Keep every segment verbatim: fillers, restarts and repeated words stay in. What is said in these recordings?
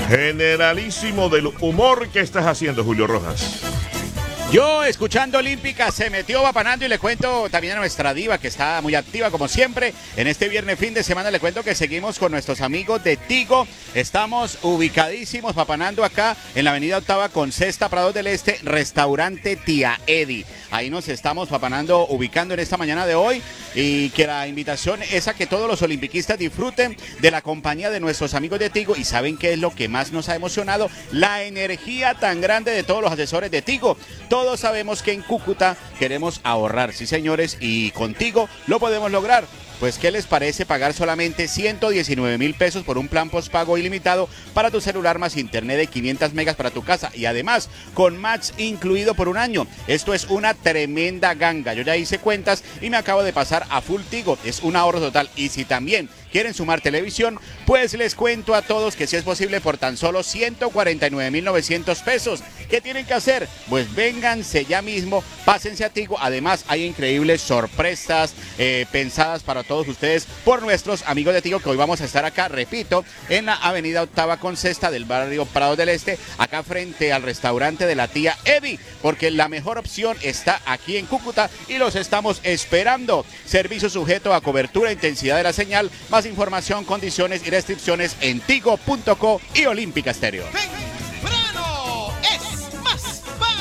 Generalísimo del humor. ¿Qué estás haciendo, Julio Rojas? Yo, escuchando Olímpica, se metió vapanando y le cuento también a nuestra diva, que está muy activa como siempre. En este viernes fin de semana le cuento que seguimos con nuestros amigos de Tigo. Estamos ubicadísimos vapanando acá en la avenida Octava con Sexta, Prados del Este, restaurante Tía Edi. Ahí nos estamos vapanando, ubicando en esta mañana de hoy, y que la invitación es a que todos los olimpiquistas disfruten de la compañía de nuestros amigos de Tigo. Y ¿saben qué es lo que más nos ha emocionado? La energía tan grande de todos los asesores de Tigo. Todos sabemos que en Cúcuta queremos ahorrar, sí señores, y contigo lo podemos lograr. Pues, ¿qué les parece pagar solamente ciento diecinueve mil pesos por un plan postpago ilimitado para tu celular más internet de quinientos megas para tu casa? Y además, con Max incluido por un año. Esto es una tremenda ganga. Yo ya hice cuentas y me acabo de pasar a Full Tigo. Es un ahorro total. Y si también quieren sumar televisión, pues les cuento a todos que si es posible por tan solo ciento cuarenta y nueve mil novecientos pesos. ¿Qué tienen que hacer? Pues vénganse ya mismo, pásense a Tigo. Además, hay increíbles sorpresas eh, pensadas para todos ustedes por nuestros amigos de Tigo, que hoy vamos a estar acá, repito, en la avenida Octava con Sexta del barrio Prados del Este, acá frente al restaurante de la Tía Edi, porque la mejor opción está aquí en Cúcuta y los estamos esperando. Servicio sujeto a cobertura e intensidad de la señal. Más información, condiciones y restricciones en tigo punto co y Olímpica Estéreo. Temprano es más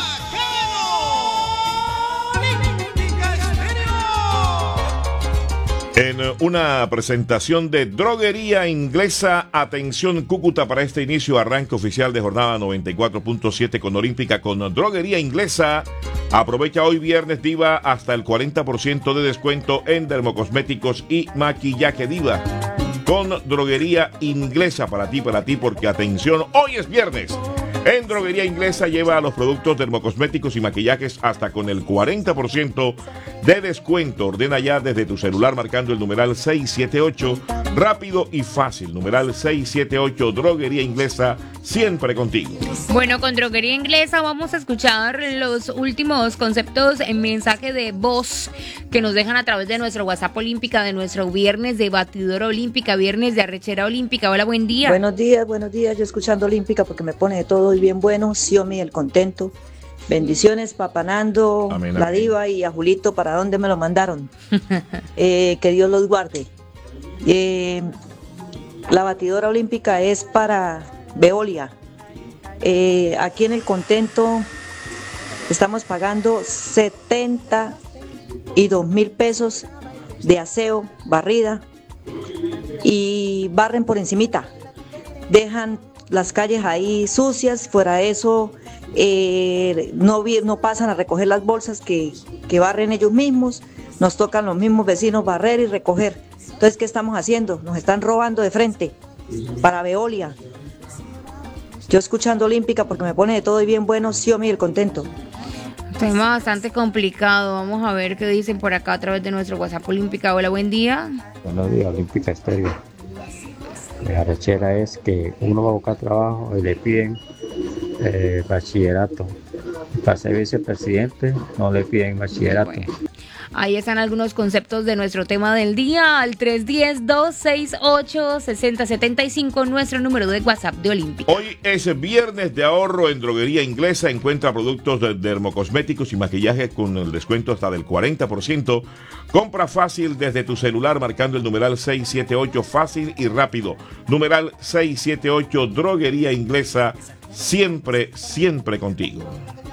bacano. Olímpica Estéreo. En una presentación de Droguería Inglesa, atención Cúcuta para este inicio, arranque oficial de jornada noventa y cuatro punto siete con Olímpica con Droguería Inglesa. Aprovecha hoy viernes Diva hasta el cuarenta por ciento de descuento en dermocosméticos y maquillaje Diva. Con Droguería Inglesa, para ti, para ti, porque atención, hoy es viernes. En Droguería Inglesa lleva los productos dermocosméticos y maquillajes hasta con el cuarenta por ciento de descuento. Ordena ya desde tu celular marcando el numeral seis siete ocho. Rápido y fácil, numeral seis siete ocho, Droguería Inglesa, siempre contigo. Bueno, con Droguería Inglesa vamos a escuchar los últimos conceptos en mensaje de voz que nos dejan a través de nuestro WhatsApp Olímpica, de nuestro viernes de batidora olímpica, viernes de arrechera olímpica. Hola, buen día. Buenos días, buenos días, yo escuchando Olímpica porque me pone de todo y bien bueno, Xiomi el contento. Bendiciones, papanando, amén, la amén. diva y a Julito, ¿para dónde me lo mandaron? eh, que Dios los guarde. Eh, la batidora olímpica es para Veolia. Eh, aquí en el contento estamos pagando setenta y dos mil pesos de aseo, barrida, y barren por encimita. Dejan las calles ahí sucias, fuera de eso eh, no, no pasan a recoger las bolsas que, que barren ellos mismos. Nos tocan los mismos vecinos barrer y recoger. Entonces, ¿qué estamos haciendo? Nos están robando de frente para Veolia. Yo escuchando Olímpica porque me pone de todo y bien bueno, Xiomi el contento. Tema bastante complicado. Vamos a ver qué dicen por acá a través de nuestro WhatsApp Olímpica. Hola, buen día. Buenos días, Olímpica Estéreo. La arrechera es que uno va a buscar trabajo y le piden eh, bachillerato. Para ser vicepresidente no le piden bachillerato. Bueno, ahí están algunos conceptos de nuestro tema del día. Al tres uno cero, dos seis ocho, seis cero siete cinco, nuestro número de WhatsApp de Olímpica. Hoy es viernes de ahorro en Droguería Inglesa. Encuentra productos de dermocosméticos y maquillaje con el descuento hasta del cuarenta por ciento. Compra fácil desde tu celular marcando el numeral seis siete ocho, fácil y rápido. Numeral seis siete ocho, Droguería Inglesa, siempre, siempre contigo.